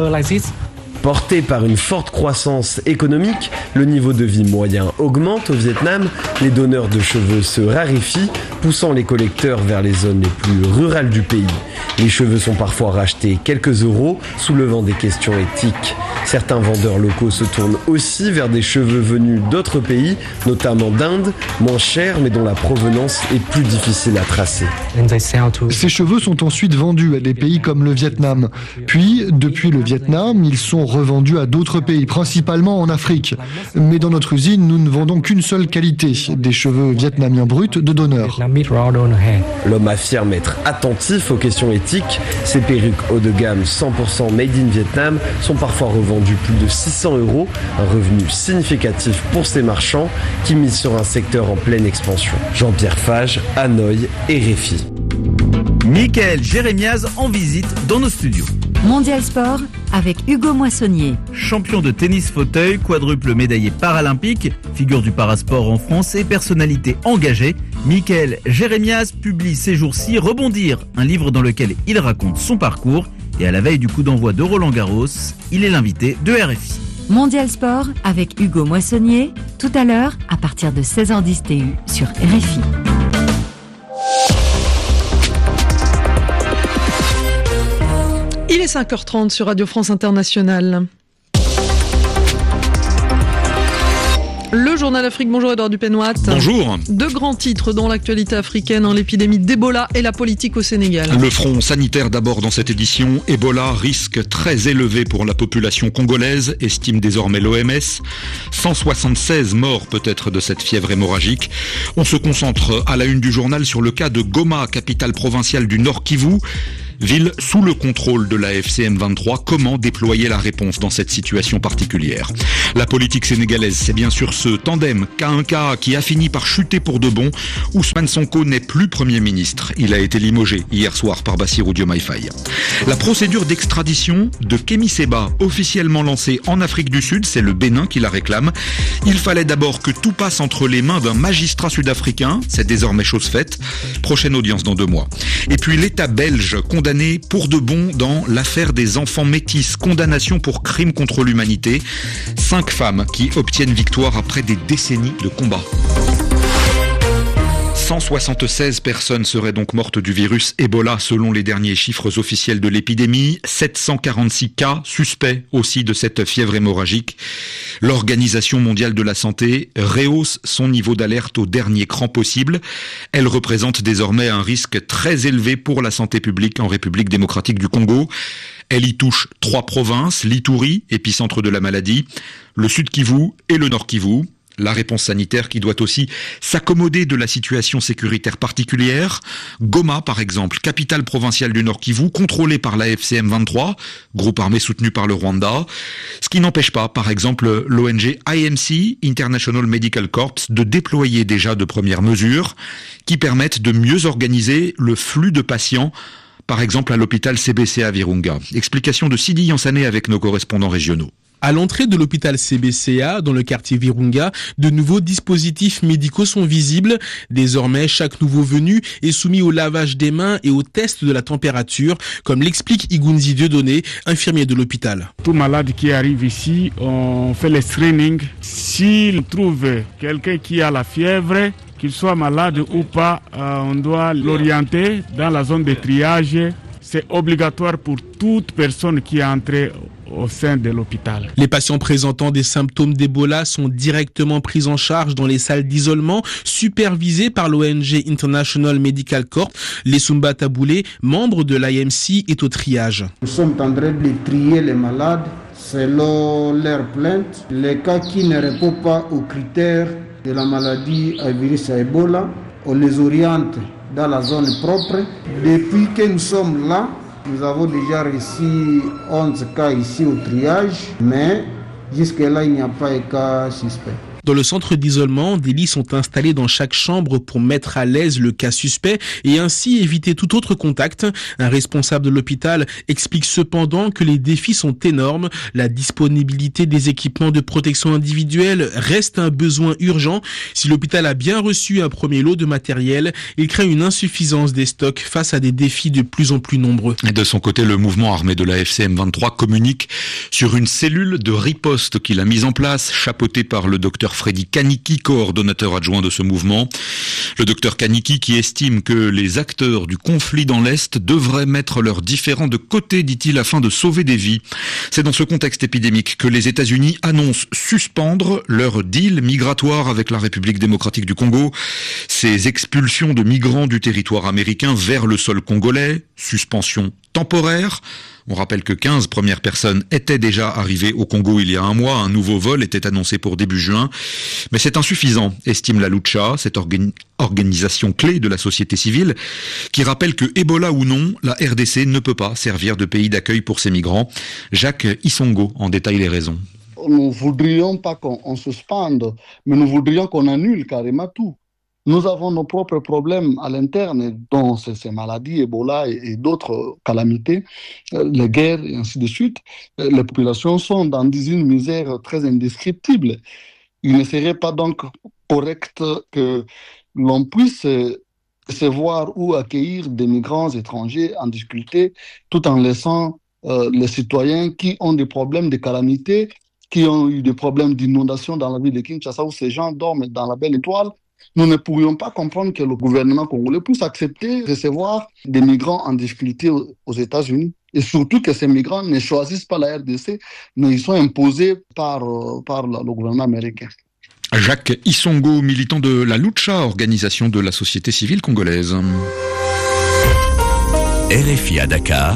Porté par une forte croissance économique, le niveau de vie moyen augmente au Vietnam, les donneurs de cheveux se raréfient, poussant les collecteurs vers les zones les plus rurales du pays. Les cheveux sont parfois rachetés quelques euros, soulevant des questions éthiques. Certains vendeurs locaux se tournent aussi vers des cheveux venus d'autres pays, notamment d'Inde, moins chers mais dont la provenance est plus difficile à tracer. Ces cheveux sont ensuite vendus à des pays comme le Vietnam. Puis, depuis le Vietnam, ils sont revendus à d'autres pays, principalement en Afrique. Mais dans notre usine, nous ne vendons qu'une seule qualité, des cheveux vietnamiens bruts de donneurs. L'homme affirme être attentif aux questions éthiques. Ces perruques haut de gamme 100% made in Vietnam sont parfois revendues plus de 600 €, un revenu significatif pour ces marchands qui misent sur un secteur en pleine expansion. Jean-Pierre Fage, Hanoï et RFI. Mickaël Jérémiaz en visite dans nos studios. Mondial Sport avec Hugo Moissonnier. Champion de tennis fauteuil, quadruple médaillé paralympique, figure du parasport en France et personnalité engagée, Mickaël Jérémiaz publie ces jours-ci Rebondir, un livre dans lequel il raconte son parcours. Et à la veille du coup d'envoi de Roland-Garros, il est l'invité de RFI. Mondial Sport avec Hugo Moissonnier, tout à l'heure à partir de 16h10 TU sur RFI. Il est 5h30 sur Radio France Internationale. Le journal Afrique, bonjour Edouard Dupenoit. Bonjour. Deux grands titres dans l'actualité africaine, l'épidémie d'Ebola et la politique au Sénégal. Le front sanitaire d'abord dans cette édition. Ebola, risque très élevé pour la population congolaise, estime désormais l'OMS. 176 morts peut-être de cette fièvre hémorragique. On se concentre à la une du journal sur le cas de Goma, capitale provinciale du Nord Kivu. Ville sous le contrôle de la FCM 23, comment déployer la réponse dans cette situation particulière? La politique sénégalaise, c'est bien sûr ce tandem K1K qui a fini par chuter pour de bon. Ousmane Sonko n'est plus Premier ministre. Il a été limogé hier soir par Bassirou Diomaye Faye. La procédure d'extradition de Kémy Séba, officiellement lancée en Afrique du Sud, c'est le Bénin qui la réclame. Il fallait d'abord que tout passe entre les mains d'un magistrat sud-africain. C'est désormais chose faite. Prochaine audience dans 2 mois. Et puis l'État belge condamné pour de bon dans l'affaire des enfants métis, condamnation pour crime contre l'humanité. 5 femmes qui obtiennent victoire après des décennies de combat. 176 personnes seraient donc mortes du virus Ebola selon les derniers chiffres officiels de l'épidémie. 746 cas suspects aussi de cette fièvre hémorragique. L'Organisation mondiale de la santé rehausse son niveau d'alerte au dernier cran possible. Elle représente désormais un risque très élevé pour la santé publique en République démocratique du Congo. Elle y touche 3 provinces, l'Ituri, épicentre de la maladie, le Sud Kivu et le Nord Kivu. La réponse sanitaire qui doit aussi s'accommoder de la situation sécuritaire particulière. Goma, par exemple, capitale provinciale du Nord Kivu, contrôlée par la FCM 23, groupe armé soutenu par le Rwanda. Ce qui n'empêche pas, par exemple, l'ONG IMC, International Medical Corps, de déployer déjà de premières mesures qui permettent de mieux organiser le flux de patients, par exemple à l'hôpital CBCA Virunga. Explication de Sidi Yansané avec nos correspondants régionaux. À l'entrée de l'hôpital CBCA, dans le quartier Virunga, de nouveaux dispositifs médicaux sont visibles. Désormais, chaque nouveau venu est soumis au lavage des mains et au test de la température, comme l'explique Igunzi Dieudonné, infirmier de l'hôpital. Tout malade qui arrive ici, on fait le screening. S'il trouve quelqu'un qui a la fièvre, qu'il soit malade ou pas, on doit l'orienter dans la zone de triage. C'est obligatoire pour toute personne qui est entrée au sein de l'hôpital. Les patients présentant des symptômes d'Ebola sont directement pris en charge dans les salles d'isolement supervisées par l'ONG International Medical Corps. Lesumba Taboulé, membre de l'IMC, est au triage. Nous sommes en train de trier les malades selon leurs plaintes. Les cas qui ne répondent pas aux critères de la maladie à virus à Ebola, on les oriente dans la zone propre. Depuis que nous sommes là, nous avons déjà reçu 11 cas ici au triage, mais jusque-là, il n'y a pas de cas suspect. Dans le centre d'isolement, des lits sont installés dans chaque chambre pour mettre à l'aise le cas suspect et ainsi éviter tout autre contact. Un responsable de l'hôpital explique cependant que les défis sont énormes. La disponibilité des équipements de protection individuelle reste un besoin urgent. Si l'hôpital a bien reçu un premier lot de matériel, il craint une insuffisance des stocks face à des défis de plus en plus nombreux. Et de son côté, le mouvement armé de la FCM 23 communique sur une cellule de riposte qu'il a mise en place, chapeautée par le docteur Freddy Kaniki, coordonnateur adjoint de ce mouvement. Le docteur Kaniki qui estime que les acteurs du conflit dans l'Est devraient mettre leurs différends de côté, dit-il, afin de sauver des vies. C'est dans ce contexte épidémique que les États-Unis annoncent suspendre leur deal migratoire avec la République démocratique du Congo. Ces expulsions de migrants du territoire américain vers le sol congolais, suspension temporaire. On rappelle que 15 premières personnes étaient déjà arrivées au Congo il y a un mois. Un nouveau vol était annoncé pour début juin. Mais c'est insuffisant, estime la Lucha, cette organisation clé de la société civile, qui rappelle que Ebola ou non, la RDC ne peut pas servir de pays d'accueil pour ces migrants. Jacques Isongo en détaille les raisons. Nous ne voudrions pas qu'on suspende, mais nous voudrions qu'on annule carrément tout. Nous avons nos propres problèmes à l'interne, dont ces maladies, Ebola et d'autres calamités, les guerres et ainsi de suite. Les populations sont dans une misère très indescriptible. Il ne serait pas donc correct que l'on puisse recevoir ou accueillir des migrants étrangers en difficulté, tout en laissant les citoyens qui ont des problèmes de calamités, qui ont eu des problèmes d'inondation dans la ville de Kinshasa, où ces gens dorment dans la belle étoile. Nous ne pourrions pas comprendre que le gouvernement congolais puisse accepter de recevoir des migrants en difficulté aux États-Unis. Et surtout que ces migrants ne choisissent pas la RDC, mais ils sont imposés par le gouvernement américain. Jacques Isongo, militant de la Lucha, organisation de la société civile congolaise. RFI à Dakar,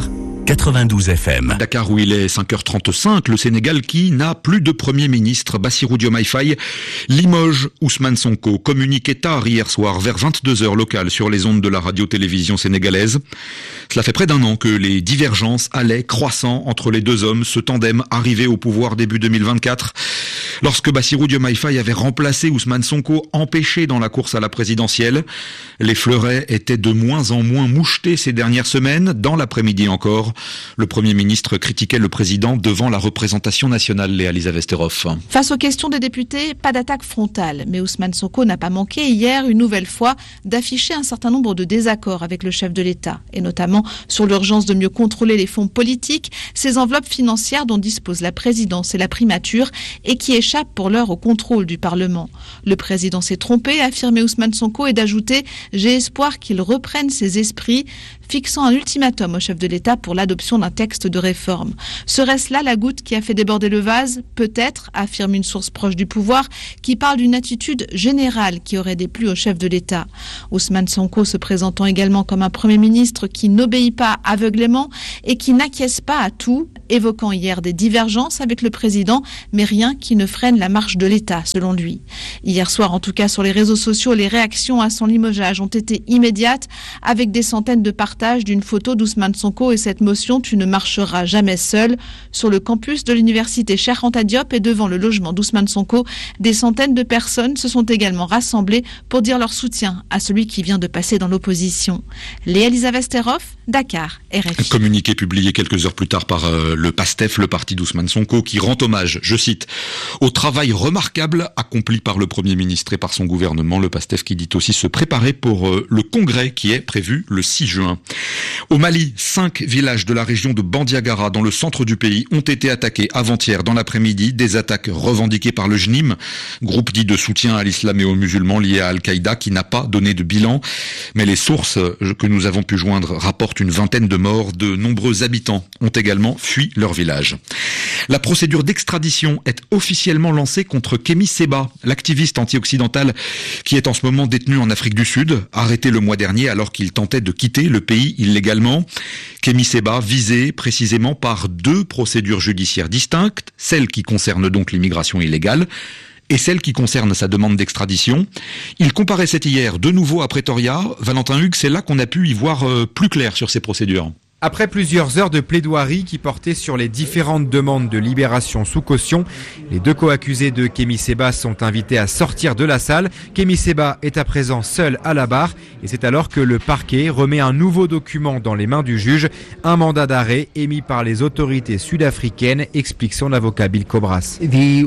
92 FM. Dakar où il est 5h35, le Sénégal qui n'a plus de Premier ministre. Bassirou Diomaye Faye limoge Ousmane Sonko. Communiqué tard hier soir vers 22h locales sur les ondes de la radio-télévision sénégalaise. Cela fait près d'un an que les divergences allaient croissant entre les deux hommes, ce tandem arrivé au pouvoir début 2024. Lorsque Bassirou Diomaye Faye avait remplacé Ousmane Sonko, empêché dans la course à la présidentielle, les fleurets étaient de moins en moins mouchetés ces dernières semaines. Dans l'après-midi encore, le Premier ministre critiquait le président devant la représentation nationale, Léa Liza-Vesteroff. Face aux questions des députés, pas d'attaque frontale. Mais Ousmane Sonko n'a pas manqué hier, une nouvelle fois, d'afficher un certain nombre de désaccords avec le chef de l'État, et notamment sur l'urgence de mieux contrôler les fonds politiques, ces enveloppes financières dont dispose la présidence et la primature, et qui échappent pour l'heure au contrôle du Parlement. Le président s'est trompé, a affirmé Ousmane Sonko, et d'ajouter « J'ai espoir qu'il reprenne ses esprits », fixant un ultimatum au chef de l'État pour l'adoption d'un texte de réforme. Serait-ce là la goutte qui a fait déborder le vase ? Peut-être, affirme une source proche du pouvoir, qui parle d'une attitude générale qui aurait déplu au chef de l'État. Ousmane Sonko se présentant également comme un Premier ministre qui n'obéit pas aveuglément et qui n'acquiesce pas à tout, évoquant hier des divergences avec le président, mais rien qui ne freine la marche de l'État, selon lui. Hier soir, en tout cas sur les réseaux sociaux, les réactions à son limogeage ont été immédiates, avec des centaines de partages d'une photo d'Ousmane Sonko et cette motion « Tu ne marcheras jamais seul » sur le campus de l'université Cheikh Anta Diop et devant le logement d'Ousmane Sonko. Des centaines de personnes se sont également rassemblées pour dire leur soutien à celui qui vient de passer dans l'opposition. Léa Liza-Vesteroff, Dakar, RFI. Communiqué publié quelques heures plus tard par le PASTEF, le parti d'Ousmane Sonko, qui rend hommage, je cite, au travail remarquable accompli par le Premier ministre et par son gouvernement. Le PASTEF qui dit aussi se préparer pour le congrès qui est prévu le 6 juin. Au Mali, 5 villages de la région de Bandiagara, dans le centre du pays, ont été attaqués avant-hier dans l'après-midi. Des attaques revendiquées par le JNIM, groupe dit de soutien à l'islam et aux musulmans lié à Al-Qaïda, qui n'a pas donné de bilan. Mais les sources que nous avons pu joindre rapportent une vingtaine de morts. De nombreux habitants ont également fui leur village. La procédure d'extradition est officiellement lancée contre Kémy Séba, l'activiste anti-occidental qui est en ce moment détenu en Afrique du Sud, arrêté le mois dernier alors qu'il tentait de quitter le pays illégalement. Kémy Séba visé précisément par 2 procédures judiciaires distinctes, celle qui concerne donc l'immigration illégale et celle qui concerne sa demande d'extradition. Il comparaissait hier de nouveau à Pretoria. Valentin Hugues, c'est là qu'on a pu y voir plus clair sur ces procédures. Après plusieurs heures de plaidoirie qui portaient sur les différentes demandes de libération sous caution, les 2 co-accusés de Kémy Séba sont invités à sortir de la salle. Kémy Séba est à présent seul à la barre et c'est alors que le parquet remet un nouveau document dans les mains du juge, un mandat d'arrêt émis par les autorités sud-africaines, explique son avocat Bill Cobras. Les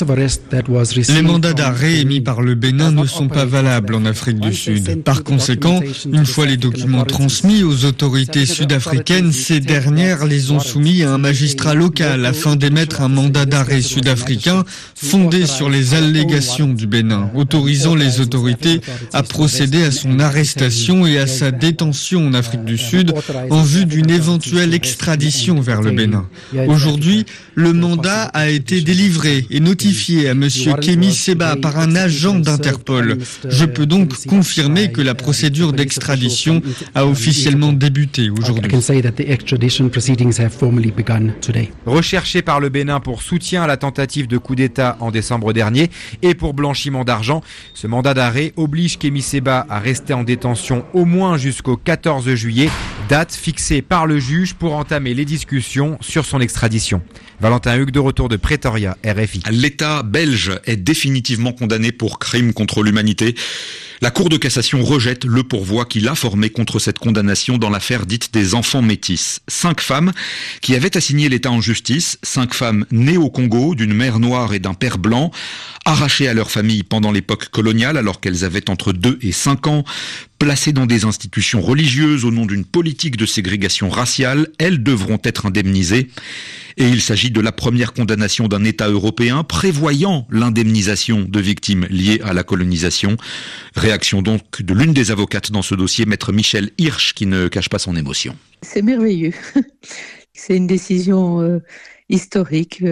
mandats d'arrêt émis par le Bénin ne sont pas valables en Afrique du Sud. Par conséquent, une fois les documents transmis aux autorités sud-africaines, ces dernières les ont soumis à un magistrat local afin d'émettre un mandat d'arrêt sud-africain fondé sur les allégations du Bénin, autorisant les autorités à procéder à son arrestation et à sa détention en Afrique du Sud en vue d'une éventuelle extradition vers le Bénin. Aujourd'hui, le mandat a été délivré et notifié à monsieur Kémy Séba par un agent d'Interpol. Je peux donc confirmer que la procédure d'extradition a officiellement débuté aujourd'hui. say that the extradition proceedings have formally begun today. Recherché par le Bénin pour soutien à la tentative de coup d'État en décembre dernier et pour blanchiment d'argent, ce mandat d'arrêt oblige Kémy Séba à rester en détention au moins jusqu'au 14 juillet, date fixée par le juge pour entamer les discussions sur son extradition. Valentin Hugues de retour de Pretoria, RFI. L'État belge est définitivement condamné pour crime contre l'humanité. La Cour de cassation rejette le pourvoi qu'il a formé contre cette condamnation dans l'affaire dite des enfants métis. 5 femmes qui avaient assigné l'État en justice, 5 femmes nées au Congo, d'une mère noire et d'un père blanc, arrachées à leur famille pendant l'époque coloniale alors qu'elles avaient entre 2 et 5 ans, placées dans des institutions religieuses au nom d'une politique de ségrégation raciale, elles devront être indemnisées. Et il s'agit de la première condamnation d'un État européen prévoyant l'indemnisation de victimes liées à la colonisation. Réaction donc de l'une des avocates dans ce dossier, maître Michel Hirsch, qui ne cache pas son émotion. C'est merveilleux. C'est une décision historique,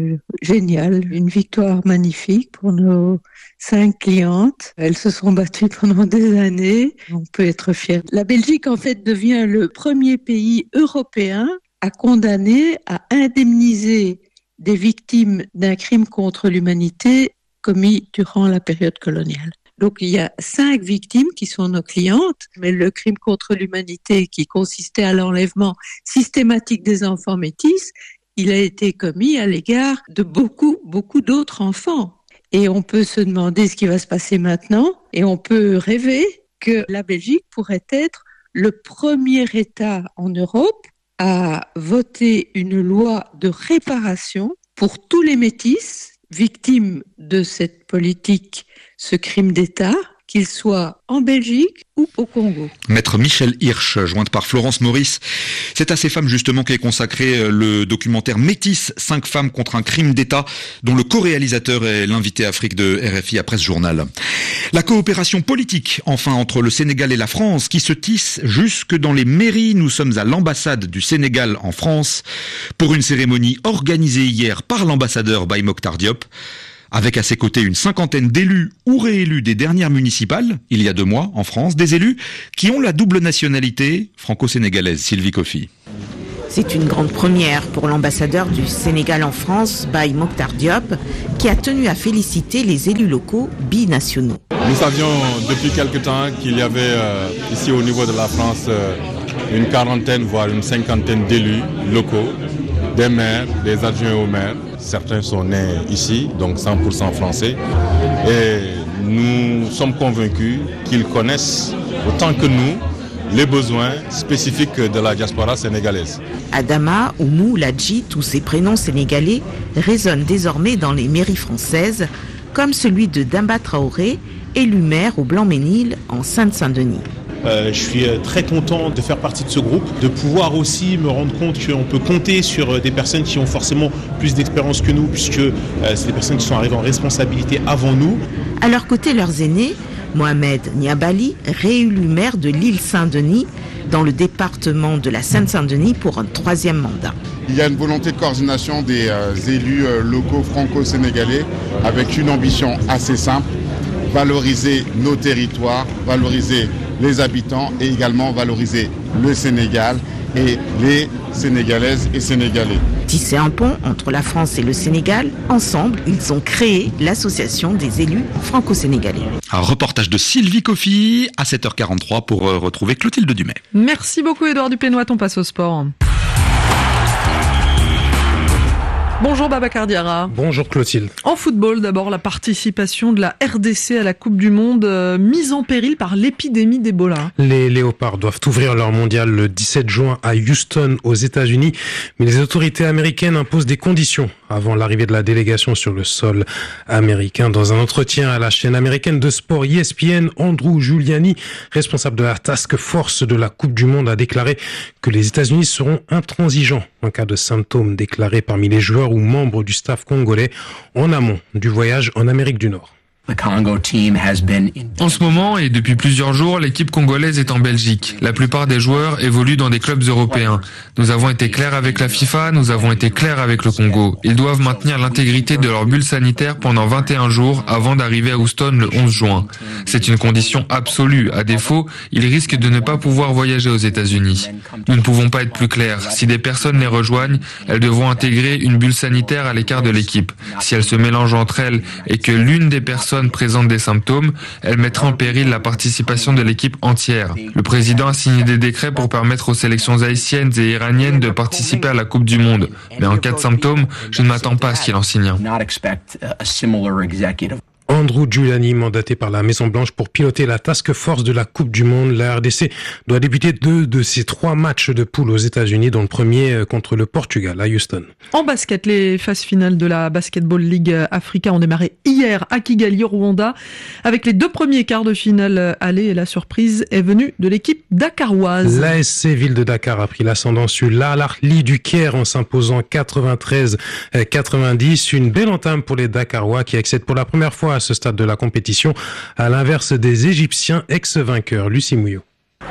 géniale, une victoire magnifique pour nos 5 clientes. Elles se sont battues pendant des années. On peut être fier. La Belgique, en fait, devient le premier pays européen à condamner, à indemniser des victimes d'un crime contre l'humanité commis durant la période coloniale. Donc il y a 5 victimes qui sont nos clientes, mais le crime contre l'humanité qui consistait à l'enlèvement systématique des enfants métis, il a été commis à l'égard de beaucoup d'autres enfants. Et on peut se demander ce qui va se passer maintenant, et on peut rêver que la Belgique pourrait être le premier État en Europe à voter une loi de réparation pour tous les métis victimes de cette politique, ce crime d'État, qu'ils soient en Belgique ou au Congo. Maître Michel Hirsch, jointe par Florence Maurice. C'est à ces femmes justement qu'est consacré le documentaire Métis, 5 femmes contre un crime d'État, dont le co-réalisateur est l'invité Afrique de RFI après ce journal. La coopération politique, enfin, entre le Sénégal et la France, qui se tisse jusque dans les mairies. Nous sommes à l'ambassade du Sénégal en France pour une cérémonie organisée hier par l'ambassadeur Baye Mokhtar Diop, avec à ses côtés une 50aine d'élus ou réélus des dernières municipales, il y a 2 mois, en France, des élus qui ont la double nationalité franco-sénégalaise. Sylvie Kofi. C'est une grande première pour l'ambassadeur du Sénégal en France, Baye Mokhtar Diop, qui a tenu à féliciter les élus locaux binationaux. Nous savions depuis quelque temps qu'il y avait ici au niveau de la France une 40aine, voire une 50aine d'élus locaux, des maires, des adjoints aux maires. Certains sont nés ici, donc 100% français. Et nous sommes convaincus qu'ils connaissent autant que nous les besoins spécifiques de la diaspora sénégalaise. Adama, Oumou, Ladji, tous ces prénoms sénégalais résonnent désormais dans les mairies françaises, comme celui de Demba Traoré, élu maire au Blanc-Ménil en Seine-Saint-Denis. Je suis très content de faire partie de ce groupe, de pouvoir aussi me rendre compte qu'on peut compter sur des personnes qui ont forcément plus d'expérience que nous, puisque c'est des personnes qui sont arrivées en responsabilité avant nous. À leur côté, leurs aînés, Mohamed Niabali, réélu maire de l'île Saint-Denis, dans le département de la Seine-Saint-Denis pour un 3e mandat. Il y a une volonté de coordination des élus locaux franco-sénégalais avec une ambition assez simple, valoriser nos territoires, valoriser les habitants et également valoriser le Sénégal et les Sénégalaises et Sénégalais. Tisser un pont entre la France et le Sénégal, ensemble, ils ont créé l'association des élus franco-sénégalais. Un reportage de Sylvie Kofi à 7h43 pour retrouver Clotilde Dumais. Merci beaucoup Édouard Dupénoit, on passe au sport. Bonjour Babacar Diarra. Bonjour Clotilde. En football, d'abord, la participation de la RDC à la Coupe du Monde mise en péril par l'épidémie d'Ebola. Les Léopards doivent ouvrir leur mondial le 17 juin à Houston, aux États-Unis, mais les autorités américaines imposent des conditions avant l'arrivée de la délégation sur le sol américain. Dans un entretien à la chaîne américaine de sport ESPN, Andrew Giuliani, responsable de la task force de la Coupe du Monde, a déclaré que les États-Unis seront intransigeants en cas de symptômes déclarés parmi les joueurs ou membres du staff congolais en amont du voyage en Amérique du Nord. En ce moment et depuis plusieurs jours, l'équipe congolaise est en Belgique. La plupart des joueurs évoluent dans des clubs européens. Nous avons été clairs avec la FIFA, nous avons été clairs avec le Congo. Ils doivent maintenir l'intégrité de leur bulle sanitaire pendant 21 jours avant d'arriver à Houston le 11 juin. C'est une condition absolue. À défaut, ils risquent de ne pas pouvoir voyager aux États-Unis. Nous ne pouvons pas être plus clairs. Si des personnes les rejoignent, elles devront intégrer une bulle sanitaire à l'écart de l'équipe. Si elles se mélangent entre elles et que l'une des personnes présente des symptômes, elle mettra en péril la participation de l'équipe entière. Le président a signé des décrets pour permettre aux sélections haïtiennes et iraniennes de participer à la Coupe du Monde. Mais en cas de symptômes, je ne m'attends pas à ce qu'il en signe un. Andrew Giuliani, mandaté par la Maison-Blanche pour piloter la task force de la Coupe du Monde. La RDC doit débuter 2 de ses 3 matchs de poule aux États-Unis, dont le premier contre le Portugal à Houston. En basket, les phases finales de la Basketball League Africa ont démarré hier à Kigali, au Rwanda, avec les 2 premiers quarts de finale aller, et la surprise est venue de l'équipe dakaroise. L'ASC Ville de Dakar a pris l'ascendant sur l'Al Ahly du Caire en s'imposant 93-90. Une belle entame pour les Dakarois qui accèdent pour la première fois à ce stade de la compétition, à l'inverse des Égyptiens ex-vainqueurs. Lucie Mouillot.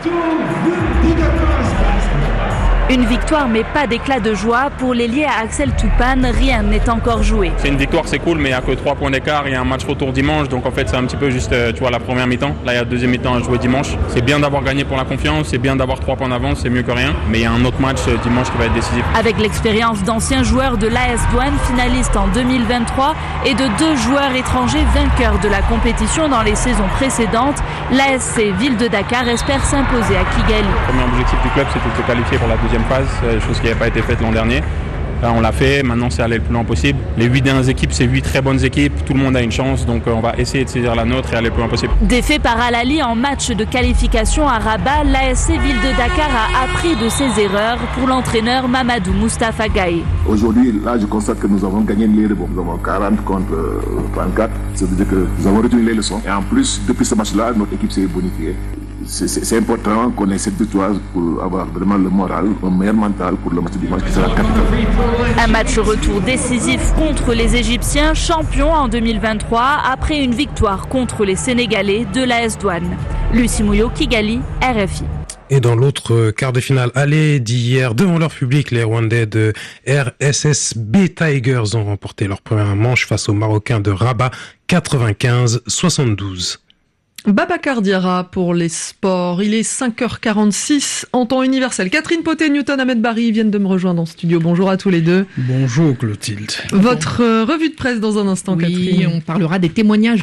Une victoire mais pas d'éclat de joie pour l'ailier à Axel Toupane, rien n'est encore joué. C'est une victoire, c'est cool, mais il n'y a que 3 points d'écart, il y a un match retour dimanche, donc en fait c'est un petit peu juste, tu vois, la première mi-temps. Là il y a la deuxième mi-temps à jouer dimanche. C'est bien d'avoir gagné pour la confiance, c'est bien d'avoir 3 points d'avance, c'est mieux que rien, mais il y a un autre match dimanche qui va être décisif. Avec l'expérience d'anciens joueurs de l'AS Douane, finaliste en 2023, et de 2 joueurs étrangers vainqueurs de la compétition dans les saisons précédentes, l'ASC Ville de Dakar espère s'imposer à Kigali. Le premier objectif du club c'était de se qualifier pour la deuxième phase, chose qui n'avait pas été faite l'an dernier. Là on l'a fait, maintenant c'est aller le plus loin possible. Les 8 dernières équipes, c'est 8 très bonnes équipes, tout le monde a une chance, donc on va essayer de saisir la nôtre et aller le plus loin possible. Défait par Al Ahly en match de qualification à Rabat, l'ASC Ville de Dakar a appris de ses erreurs pour l'entraîneur Mamadou Moustapha Gaye. Aujourd'hui, là je constate que nous avons gagné les rebonds, nous avons 40 contre 34, ça veut dire que nous avons retenu les leçons. Et en plus, depuis ce match-là, notre équipe s'est bonifiée. C'est important qu'on ait cette victoire pour avoir vraiment le moral, un meilleur mental pour le match du dimanche qui sera capital. Un match retour décisif contre les Égyptiens, champions en 2023, après une victoire contre les Sénégalais de l'AS Douane. Lucie Mouillot, Kigali, RFI. Et dans l'autre quart de finale aller d'hier, devant leur public, les Rwandais de RSSB Tigers ont remporté leur première manche face aux Marocains de Rabat, 95-72. Babacar Diarra pour les sports. Il est 5h46 en temps universel. Catherine Potet, Newton, Ahmed Barry viennent de me rejoindre en studio. Bonjour à tous les deux. Bonjour Clotilde. Votre revue de presse dans un instant, oui, Catherine. On parlera des témoignages